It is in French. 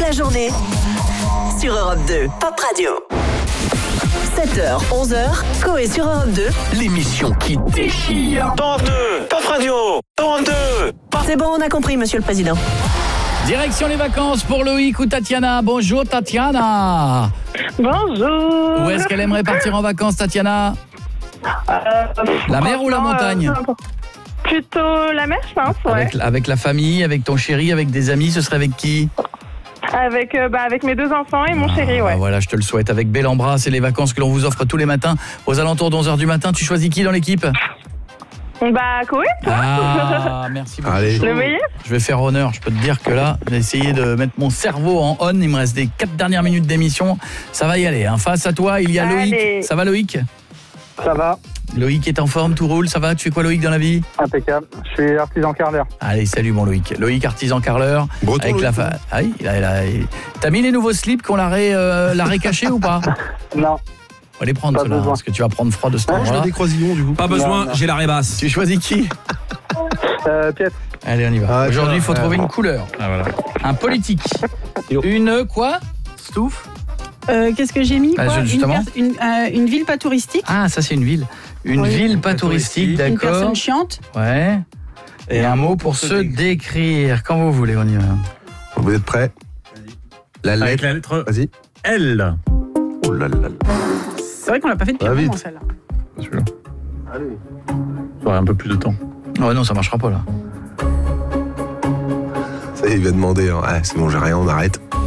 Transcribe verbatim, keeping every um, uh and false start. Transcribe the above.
la journée sur Europe deux, Pop Radio. sept heures, onze heures, Coé sur Europe deux. L'émission qui déchire. Europe deux, Pop Radio, Europe deux. C'est bon, on a compris, monsieur le président. Direction les vacances pour Loïc ou Tatiana. Bonjour Tatiana. Bonjour. Où est-ce qu'elle aimerait partir en vacances, Tatiana? euh, La mer ou la montagne? euh, Plutôt la mer, je pense, ouais. Avec, avec la famille, avec ton chéri, avec des amis, ce serait avec qui? Avec, euh, bah, avec mes deux enfants et mon chéri, ouais. Ah, voilà, je te le souhaite. Avec bel embrasse et les vacances que l'on vous offre tous les matins aux alentours de onze heures du matin. Tu choisis qui dans l'équipe? Bah, Coé, toi. Ah, merci beaucoup. Allez. Le meilleur. Je vais faire honneur. Je peux te dire que là, j'ai essayé de mettre mon cerveau en on. Il me reste des quatre dernières minutes d'émission. Ça va y aller. Hein. Face à toi, il y a Allez. Loïc. Ça va, Loïc? Ça va, Loïc est en forme, tout roule. Ça va? Tu fais quoi, Loïc, dans la vie? impeccable. Je suis artisan carreleur. Allez, salut, mon Loïc. Loïc, artisan carreleur. Breton, Avec la fa... Ah oui, il a, il a- il- T'as mis les nouveaux slips qu'on l'a ré, euh, l'a récaché ou pas? Non, On va les prendre, Pas ceux-là, besoin. parce que tu vas prendre froid de ce Ah, je moment-là. veux des croisillons du coup. Pas besoin, besoin, j'ai la rébasse. Tu choisis qui? euh, Piètre. Allez, on y va. Ah, Aujourd'hui, il faut tiens, trouver euh, une couleur. Ah voilà. Un politique. Une quoi? Stouff? Euh, Qu'est-ce que j'ai mis Ah, quoi je- une, justement. pers- une, euh, une ville pas touristique. Ah, ça, c'est une ville. Une Oui. ville pas touristique, Une d'accord. personne chiante. Ouais. Et un mot pour se décrire. Quand vous voulez, on y va. Vous êtes prêts? La Avec lettre. la lettre Vas-y. L. Oh là là là. C'est vrai qu'on l'a pas fait depuis Va un moment, vite. celle-là. Celui-là. Ça aurait un peu plus de temps. Oh non, ça marchera pas là. Ça y est, il va demander. Hein. Ah, c'est bon, j'ai rien, on arrête.